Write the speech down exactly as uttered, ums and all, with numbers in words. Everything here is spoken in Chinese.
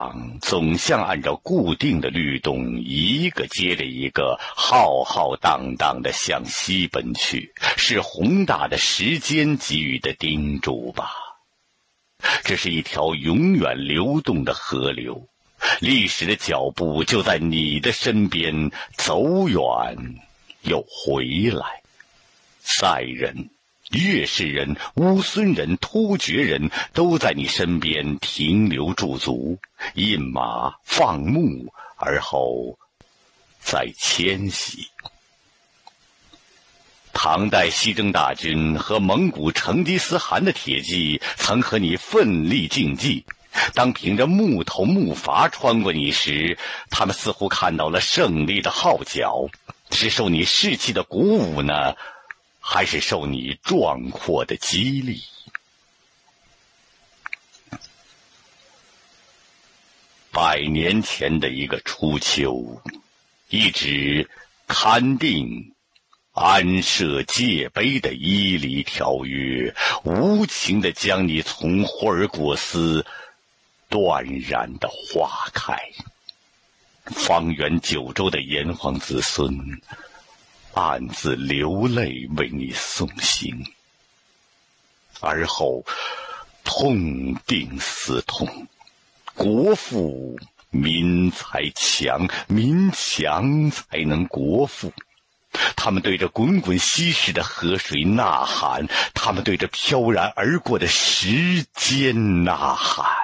总像按照固定的律动，一个接着一个浩浩荡荡地向西奔去，是宏大的时间给予的叮嘱吧。这是一条永远流动的河流，历史的脚步就在你的身边，走远又回来。塞人、岳氏人、乌孙人、突厥人都在你身边停留驻足，印马放牧，而后再迁徙。唐代西征大军和蒙古成吉思汗的铁骑曾和你奋力竞技，当凭着木头木筏穿过你时，他们似乎看到了胜利的号角，是受你士气的鼓舞呢，还是受你壮阔的激励？百年前的一个初秋，一纸勘定安设界碑的伊犁条约，无情地将你从霍尔果斯断然地划开。方圆九州的炎黄子孙暗自流泪为你送行，而后痛定思痛，国富民才强，民强才能国富。他们对着滚滚稀释的河水呐喊，他们对着飘然而过的时间呐喊。